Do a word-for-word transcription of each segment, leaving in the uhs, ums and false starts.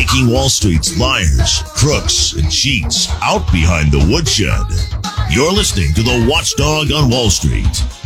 Taking Wall Street's liars, crooks, and cheats out behind the woodshed. You're listening to the Watchdog on Wall Street.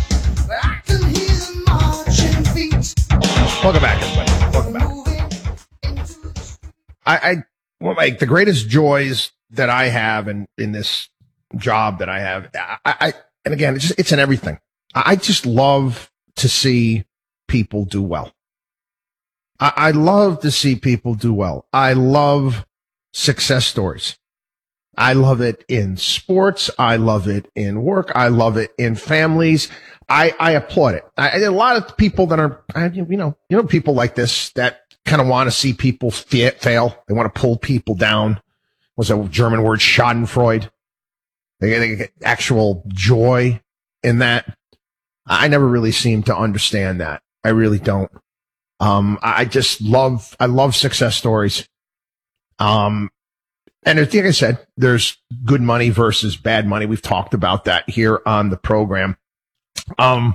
Welcome back, everybody. Welcome back. I, I well, like the greatest joys that I have in, in this job that I have, I, I and again, it's just, it's in everything. I just love to see people do well. I, I love to see people do well. I love success stories. I love it in sports. I love it in work. I love it in families. I, I applaud it. I, a lot of people that are, you know, you know, people like this that kind of want to see people fail. They want to pull people down. Was a German word, Schadenfreude. They get, they get actual joy in that. I never really seem to understand that. I really don't. Um, I just love, I love success stories. Um, and like I said, there's good money versus bad money. We've talked about that here on the program. Um,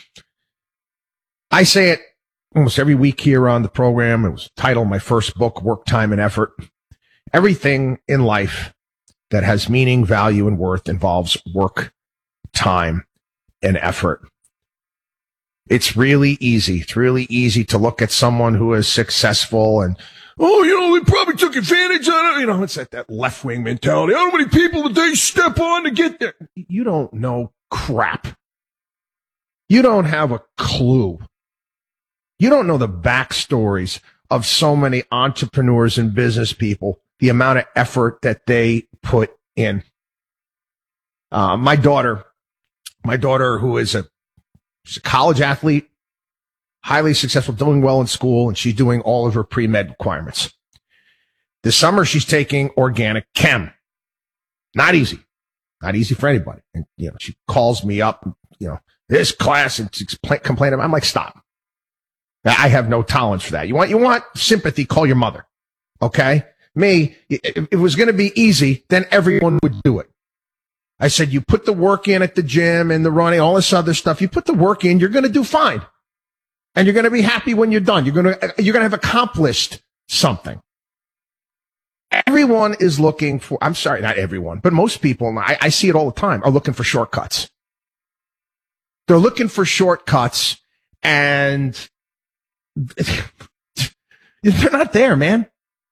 I say it almost every week here on the program. It was titled my first book, Work, Time, and Effort. Everything in life that has meaning, value, and worth involves work, time, and effort. It's really easy. It's really easy to look at someone who is successful and, oh, you know, they probably took advantage of it. You know, it's that, that left-wing mentality. How many people did they step on to get there? You don't know crap. You don't have a clue. You don't know the backstories of so many entrepreneurs and business people, the amount of effort that they put in. Uh, my daughter, my daughter who is a She's a college athlete, highly successful, doing well in school, and she's doing all of her pre-med requirements. This summer, she's taking organic chem. Not easy. Not easy for anybody. And, you know, she calls me up, you know, this class, and she's complaining. I'm like, stop. I have no tolerance for that. You want, you want sympathy, call your mother. Okay? Me, if it was going to be easy, then everyone would do it. I said, you put the work in at the gym and the running, all this other stuff. You put the work in, you're going to do fine. And you're going to be happy when you're done. You're going to, you're going to have accomplished something. Everyone is looking for, I'm sorry, not everyone, but most people, I, I see it all the time, are looking for shortcuts. They're looking for shortcuts and they're not there, man.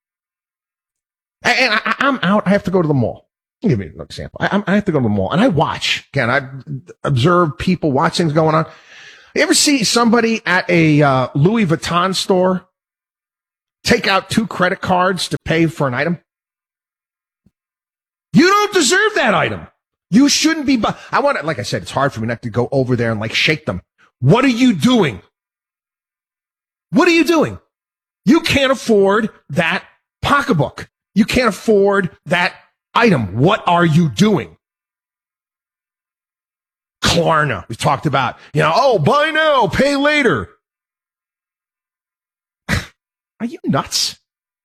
And I, I'm out. I have to go to the mall. Give me an example. I, I have to go to the mall and I watch. Again, I observe people, watch things going on. You ever see somebody at a uh, Louis Vuitton store take out two credit cards to pay for an item? You don't deserve that item. You shouldn't be. Bu- I want to, like I said, it's hard for me not to go over there and like shake them. What are you doing? What are you doing? You can't afford that pocketbook. You can't afford that item. What are you doing? Klarna, we talked about, you know, oh, buy now, pay later. Are you nuts?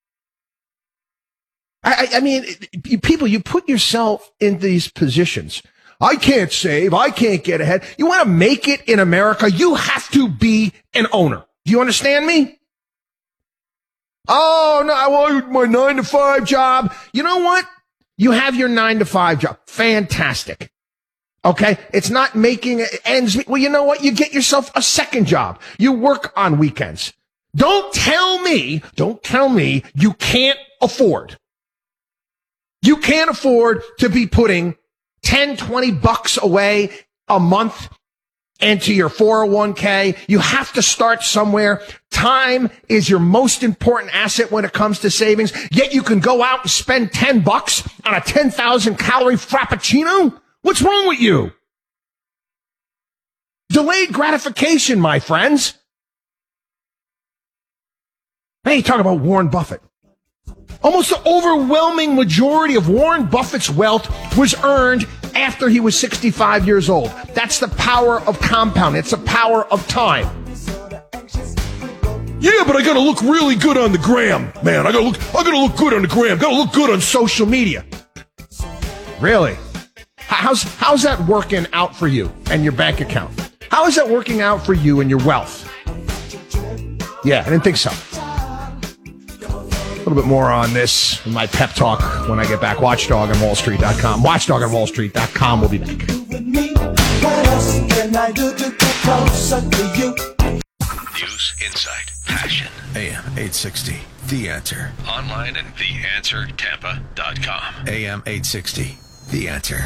I, I, I mean, you, people, you put yourself in these positions. I can't save. I can't get ahead. You want to make it in America, you have to be an owner. Do you understand me? Oh, no, I want my nine to five job. You know what? You have your nine to five job. Fantastic. Okay. It's not making ends meet. Well, you know what? You get yourself a second job. You work on weekends. Don't tell me, don't tell me you can't afford. You can't afford to be putting ten, twenty bucks away a month into your four oh one k. You have to start somewhere. Time is your most important asset when it comes to savings. Yet you can go out and spend ten bucks on a ten thousand calorie frappuccino. What's wrong with you? Delayed gratification, my friends. Hey, talk about Warren Buffett. Almost the overwhelming majority of Warren Buffett's wealth was earned after he was sixty-five years old. That's the power of compounding. It's the power of time. Yeah, but I gotta look really good on the gram, man. I gotta look, I gotta look good on the gram. Gotta look good on social media. Really? How's, how's that working out for you and your bank account? How is that working out for you and your wealth? Yeah, I didn't think so. little bit more on this in my pep talk when I get back. watchdog on wall street dot com. watchdog on wall street dot com will be back. News, insight, passion. A M eight sixty, The Answer. Online at the answer tampa dot com. A M eight sixty, The Answer.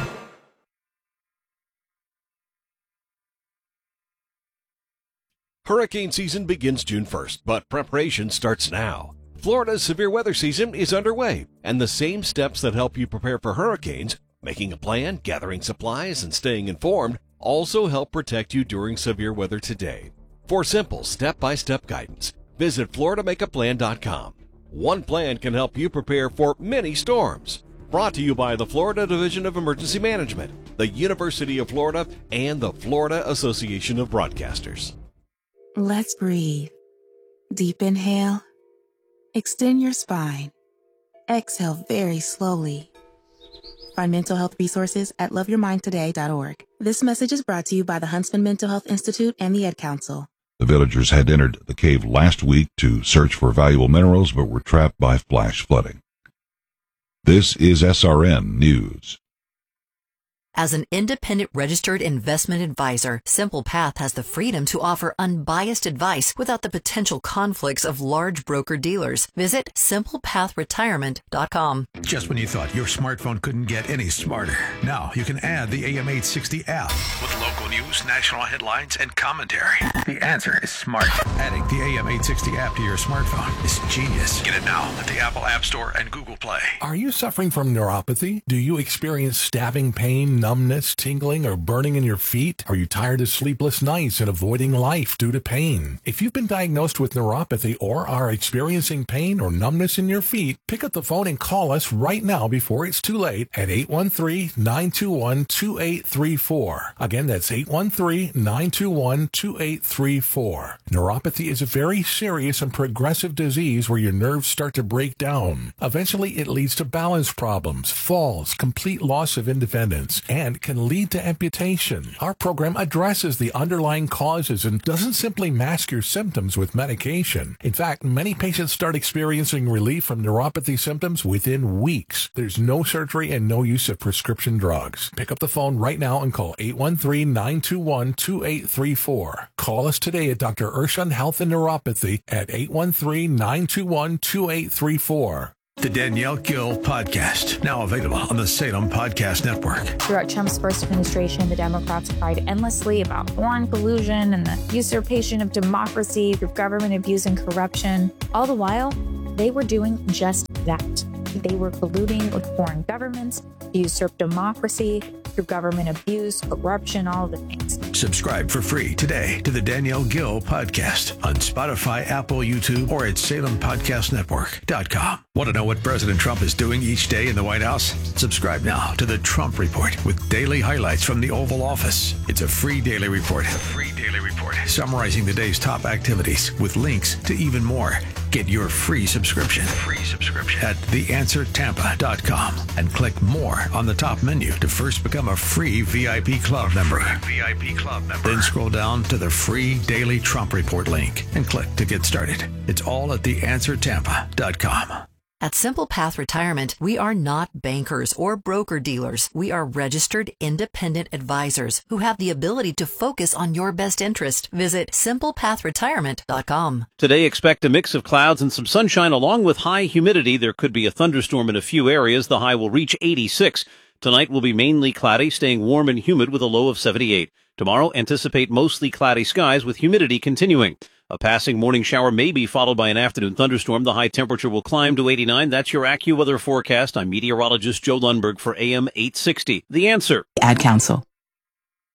Hurricane season begins June first, but preparation starts now. Florida's severe weather season is underway, and the same steps that help you prepare for hurricanes, making a plan, gathering supplies, and staying informed, also help protect you during severe weather today. For simple step-by-step guidance, visit florida make a plan dot com. One plan can help you prepare for many storms. Brought to you by the Florida Division of Emergency Management, the University of Florida, and the Florida Association of Broadcasters. Let's breathe. Deep inhale. Extend your spine. Exhale very slowly. Find mental health resources at love your mind today dot org. This message is brought to you by the Huntsman Mental Health Institute and the Ed Council. The villagers had entered the cave last week to search for valuable minerals, but were trapped by flash flooding. This is S R N News. As an independent registered investment advisor, Simple Path has the freedom to offer unbiased advice without the potential conflicts of large broker-dealers. Visit simple path retirement dot com. Just when you thought your smartphone couldn't get any smarter, now you can add the A M eight sixty app with local news, national headlines, and commentary. The Answer is smart. Adding the A M eight sixty app to your smartphone is genius. Get it now at the Apple App Store and Google Play. Are you suffering from neuropathy? Do you experience stabbing pain, numbness, tingling, or burning in your feet? Are you tired of sleepless nights and avoiding life due to pain? If you've been diagnosed with neuropathy or are experiencing pain or numbness in your feet, pick up the phone and call us right now before it's too late at eight one three, nine two one, two eight three four. Again, that's eight one three, nine two one, two eight three four. Neuropathy is a very serious and progressive disease where your nerves start to break down. Eventually, it leads to balance problems, falls, complete loss of independence, and can lead to amputation. Our program addresses the underlying causes and doesn't simply mask your symptoms with medication. In fact, many patients start experiencing relief from neuropathy symptoms within weeks. There's no surgery and no use of prescription drugs. Pick up the phone right now and call eight one three, nine two one, two eight three four. Call us today at Doctor Urshan Health and Neuropathy at eight one three, nine two one, two eight three four. The Danielle Gill Podcast, now available on the Salem Podcast Network. Throughout Trump's first administration, the Democrats cried endlessly about foreign collusion and the usurpation of democracy through government abuse and corruption. All the while, they were doing just that. They were colluding with foreign governments to usurp democracy through government abuse, corruption, all of the things. Subscribe for free today to the Danielle Gill Podcast on Spotify, Apple, YouTube, or at salem podcast network dot com. Want to know what President Trump is doing each day in the White House? Subscribe now to the Trump Report with daily highlights from the Oval Office. It's a free daily report. A free daily report summarizing the day's top activities with links to even more. Get your free subscription. Free subscription at the answer tampa dot com and click more on the top menu to first become a free V I P club member. V I P club member. Then scroll down to the free daily Trump Report link and click to get started. It's all at the answer tampa dot com. At Simple Path Retirement, we are not bankers or broker-dealers. We are registered independent advisors who have the ability to focus on your best interest. Visit simple path retirement dot com. Today, expect a mix of clouds and some sunshine along with high humidity. There could be a thunderstorm in a few areas. The high will reach eighty-six. Tonight will be mainly cloudy, staying warm and humid with a low of seventy-eight. Tomorrow, anticipate mostly cloudy skies with humidity continuing. A passing morning shower may be followed by an afternoon thunderstorm. The high temperature will climb to eighty-nine. That's your AccuWeather forecast. I'm meteorologist Joe Lundberg for A M eight sixty. The Answer. Ad Council.